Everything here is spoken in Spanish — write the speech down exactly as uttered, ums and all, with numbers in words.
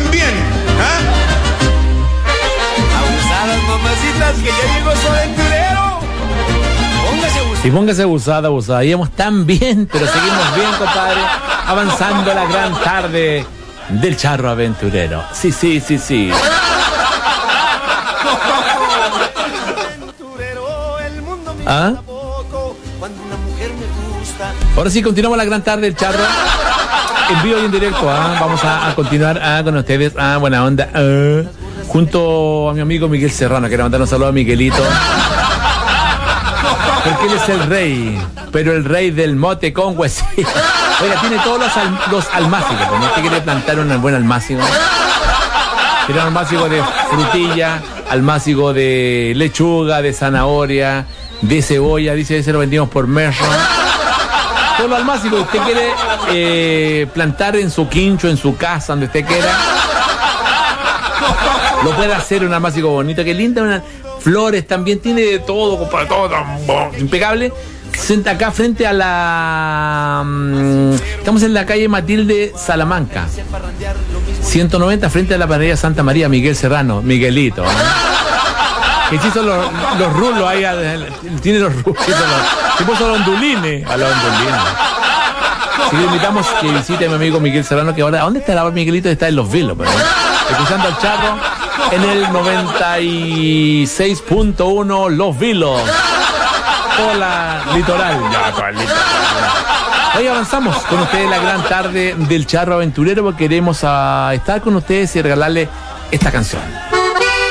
también. ¿Ah? Abusadas, mamacitas, que ya llegó su aventurero. Póngase abusada. Y póngase abusada, abusada. Íbamos tan bien, pero seguimos bien, compadre. Avanzando la gran tarde del charro aventurero. Sí, sí, sí, sí. ¿Ah? Ahora sí, continuamos la gran tarde del charro. En vivo y en directo. ¿Ah? Vamos a, a continuar ah, con ustedes. Ah, buena onda. Ah, junto a mi amigo Miguel Serrano. Quiero mandar un saludo a Miguelito. Porque él es el rey. Pero el rey del mote con huesito. Oiga, tiene todos los, al, los almácigos. ¿No? ¿Usted quiere plantar un buen almácigo? Tiene un almácigo de frutilla, almácigo de lechuga, de zanahoria, de cebolla. Dice, ese lo vendimos por merro. Todo lo almácigo que usted quiere eh, plantar en su quincho, en su casa, donde usted quiera. Lo puede hacer un almácigo bonito, que linda, unas flores también, tiene de todo, compadre, todo tan bon, impecable. Senta acá frente a la... Um, estamos en la calle Matilde Salamanca. ciento noventa frente a la panadería Santa María, Miguel Serrano, Miguelito. ¿Eh? Que hizo los, los rulos ahí, tiene los rulos, se puso los ondulines, a los ondulines. Si le invitamos que visite a mi amigo Miguel Serrano, que ahora, ¿dónde está el Miguelito? Está en Los Vilos, pero, ¿eh? Escuchando al charro en el noventa y seis punto uno Los Vilos. Hola, litoral. Ya, pues, litoral. Hoy avanzamos con ustedes la gran tarde del charro aventurero, porque queremos a estar con ustedes y regalarle esta canción.